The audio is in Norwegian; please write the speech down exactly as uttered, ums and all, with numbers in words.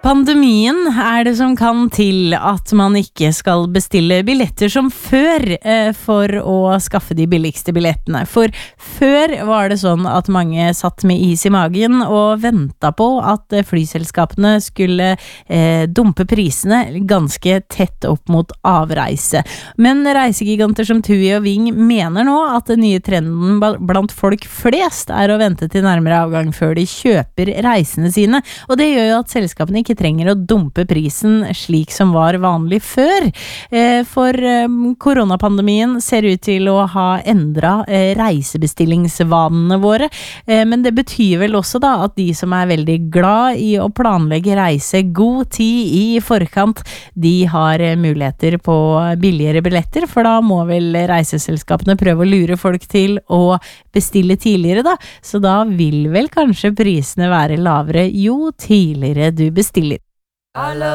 Pandemien er det som kan til at man ikke skal bestille billetter som før eh, for å skaffe de billigste billettene. For før var det sånn at mange satt med is i magen og ventet på at flyselskapene skulle eh, dumpe prisene ganske tett opp mot avreise. Men reisegiganter som TUI og Ving mener nå at den nye trenden blant folk flest er å vente til nærmere avgang før de kjøper reisene sine. Og det gjør jo at selskapene ikke trenger å dumpe prisen slik som var vanlig før. For koronapandemien ser ut til å ha endret reisebestillingsvanene våre, men det betyr vel også da at de som er veldig glad i å planlegge reise god tid i forkant, de har muligheter på billigere billetter, for da må vel reiseselskapene prøve å lure folk til å bestille tidligere da, så da vil vel kanskje prisene være lavere jo tidligere du bestiller.